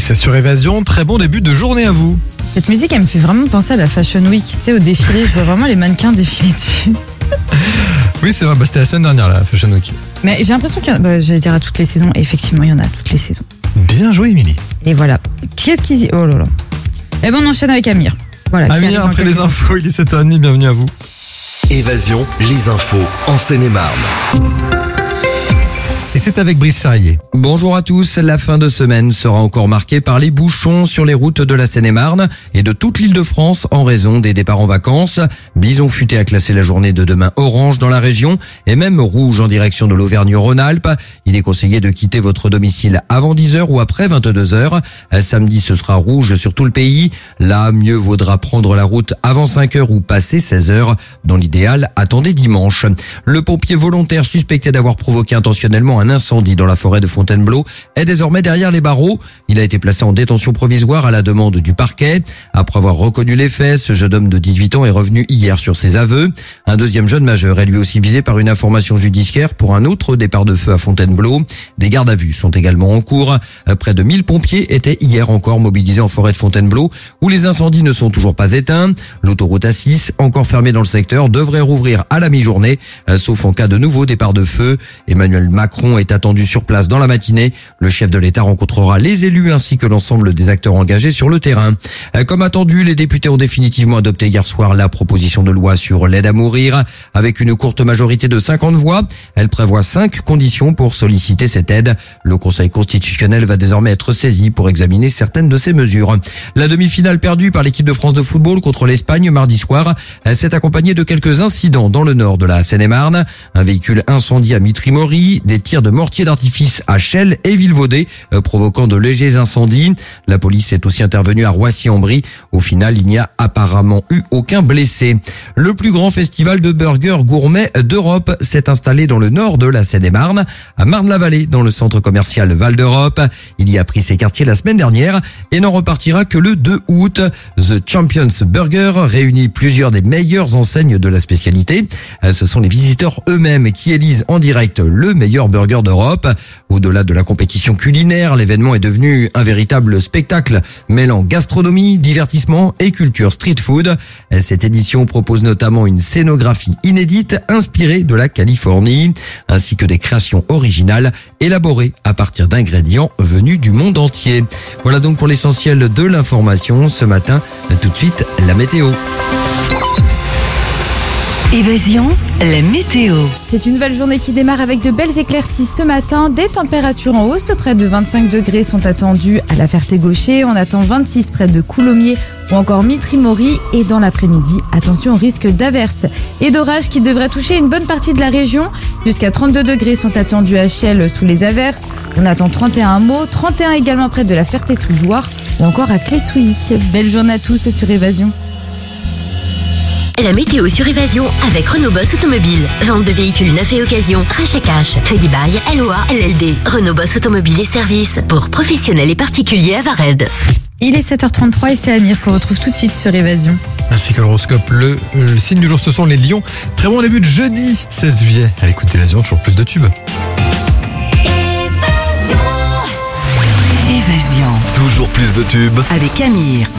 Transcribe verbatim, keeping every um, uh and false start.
C'est sur Évasion, très bon début de journée à vous. Cette musique, elle me fait vraiment penser à la Fashion Week. Tu sais, au défilé, je vois vraiment les mannequins défiler dessus. Oui, c'est vrai, bah, c'était la semaine dernière, la Fashion Week. Mais j'ai l'impression qu'il y en a, bah, j'allais dire à toutes les saisons, et effectivement, il y en a à toutes les saisons. Bien joué, Émilie. Et voilà. Qu'est-ce qu'ils y... Oh là là. Eh ben, on enchaîne avec Amir. Voilà, qui arrive Amir, dans après les quelques infos, il est sept heures trente, bienvenue à vous. Évasion, les infos en Seine-et-Marne. Et c'est avec Brice Charrier. Bonjour à tous, la fin de semaine sera encore marquée par les bouchons sur les routes de la Seine-et-Marne et de toute l'Île-de-France en raison des départs en vacances. Bison Futé a classé la journée de demain orange dans la région et même rouge en direction de l'Auvergne-Rhône-Alpes. Il est conseillé de quitter votre domicile avant dix heures ou après vingt-deux heures. Samedi, ce sera rouge sur tout le pays. Là, mieux vaudra prendre la route avant cinq heures ou passer seize heures. Dans l'idéal, attendez dimanche. Le pompier volontaire suspecté d'avoir provoqué intentionnellement un incendie dans la forêt de Fontainebleau est désormais derrière les barreaux. Il a été placé en détention provisoire à la demande du parquet. Après avoir reconnu les faits, ce jeune homme de dix-huit ans est revenu hier sur ses aveux. Un deuxième jeune majeur est lui aussi visé par une information judiciaire pour un autre départ de feu à Fontainebleau. Des gardes à vue sont également en cours. Près de mille pompiers étaient hier encore mobilisés en forêt de Fontainebleau où les incendies ne sont toujours pas éteints. L'autoroute A six, encore fermée dans le secteur, devrait rouvrir à la mi-journée, sauf en cas de nouveau départ de feu. Emmanuel Macron est attendu sur place dans la matinée. Le chef de l'État rencontrera les élus ainsi que l'ensemble des acteurs engagés sur le terrain. Comme attendu, les députés ont définitivement adopté hier soir la proposition de loi sur l'aide à mourir. Avec une courte majorité de cinquante voix, elle prévoit cinq conditions pour solliciter cette aide. Le Conseil constitutionnel va désormais être saisi pour examiner certaines de ces mesures. La demi-finale perdue par l'équipe de France de football contre l'Espagne mardi soir s'est accompagnée de quelques incidents dans le nord de la Seine-et-Marne. Un véhicule incendié à Mitry-Mory, des tirs de mortiers d'artifice à Chelles et Vilvoday, euh, provoquant de légers incendies. La police est aussi intervenue à Roissy-en-Brie. Au final, il n'y a apparemment eu aucun blessé. Le plus grand festival de burgers gourmets d'Europe s'est installé dans le nord de la Seine-et-Marne, à Marne-la-Vallée, dans le centre commercial Val d'Europe. Il y a pris ses quartiers la semaine dernière et n'en repartira que le deux août. The Champions Burger réunit plusieurs des meilleures enseignes de la spécialité. Ce sont les visiteurs eux-mêmes qui élisent en direct le meilleur burger d'Europe. Au-delà de la compétition culinaire, l'événement est devenu un véritable spectacle mêlant gastronomie, divertissement et culture street food. Cette édition propose notamment une scénographie inédite inspirée de la Californie, ainsi que des créations originales élaborées à partir d'ingrédients venus du monde entier. Voilà donc pour l'essentiel de l'information ce matin. Tout de suite, la météo. Évasion, la météo. C'est une nouvelle journée qui démarre avec de belles éclaircies ce matin. Des températures en hausse, près de vingt-cinq degrés sont attendues à la Ferté-Gaucher. On attend vingt-six près de Coulommiers ou encore Mitry-Mory. Et dans l'après-midi, attention au risque d'averses et d'orages qui devraient toucher une bonne partie de la région. Jusqu'à trente-deux degrés sont attendus à Chelles sous les averses. On attend trente et un à Meaux, trente et un également près de la Ferté-sous-Jouarre ou encore à Clé-Souilly. Belle journée à tous sur Évasion. La météo sur Évasion avec Renault Boss Automobile. Vente de véhicules neufs et occasion, rachat cash, crédit bail, L O A, L L D. Renault Boss Automobile et services pour professionnels et particuliers à Vared. Il est sept heures trente-trois et c'est Amir qu'on retrouve tout de suite sur Évasion. Ainsi que l'horoscope, le, le signe du jour, ce sont les lions. Très bon début de jeudi seize juillet. À l'écoute d'Évasion, toujours plus de tubes. Évasion. Toujours plus de tubes. Avec Amir,